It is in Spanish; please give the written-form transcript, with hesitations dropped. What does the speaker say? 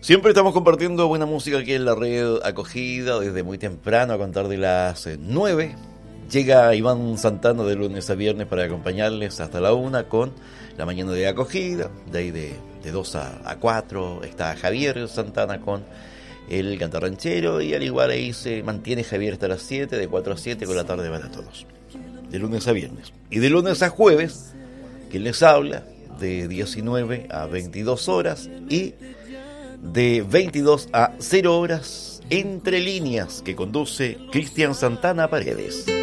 Siempre estamos compartiendo buena música aquí en la red Acogida desde muy temprano, a contar de las 9. Llega Iván Santana de lunes a viernes para acompañarles hasta la 1 con la mañana de Acogida. De ahí de 2 a 4 está Javier Santana con el cantarranchero, y al igual ahí se mantiene Javier hasta las 7, de 4 a 7 con la tarde para todos. De lunes a viernes. Y de lunes a jueves, quien les habla, de 19 a 22 horas y de 22 a 0 horas, Entre Líneas, que conduce Cristian Santana Paredes.